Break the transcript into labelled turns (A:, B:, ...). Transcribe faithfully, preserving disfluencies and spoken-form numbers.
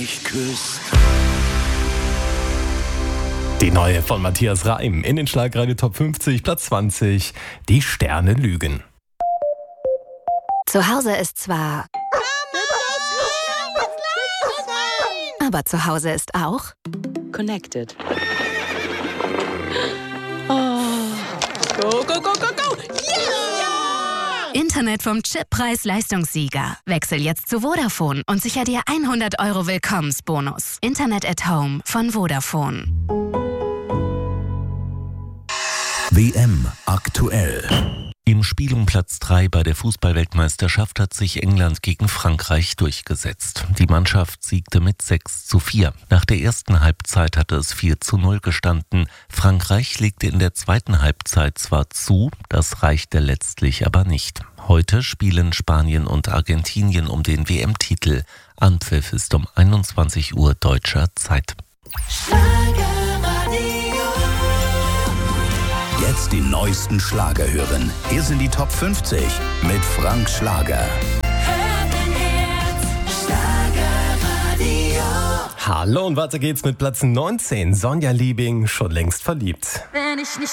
A: mich küsst.
B: Die neue von Matthias Reim in den Schlagradio Top fünfzig, Platz zwanzig. Die Sterne lügen.
C: Zu Hause ist zwar... Aber zu Hause ist auch...
D: Connected. Oh. Go, go, go, go, go! Yeah!
C: Internet vom Chip Preis-Leistungssieger. Wechsel jetzt zu Vodafone und sicher dir hundert Euro Willkommensbonus. Internet at Home von Vodafone.
A: W M aktuell.
E: Im Spiel um Platz drei bei der Fußballweltmeisterschaft hat sich England gegen Frankreich durchgesetzt. Die Mannschaft siegte mit sechs zu vier. Nach der ersten Halbzeit hatte es vier zu null gestanden. Frankreich legte in der zweiten Halbzeit zwar zu, das reichte letztlich aber nicht. Heute spielen Spanien und Argentinien um den W M-Titel. Anpfiff ist um einundzwanzig Uhr deutscher Zeit.
A: Jetzt die neuesten Schlager hören. Hier sind die Top fünfzig mit Frank Schlager.
B: Hallo und weiter geht's mit Platz neunzehn. Sonja Liebing, schon längst verliebt.
F: Wenn ich nicht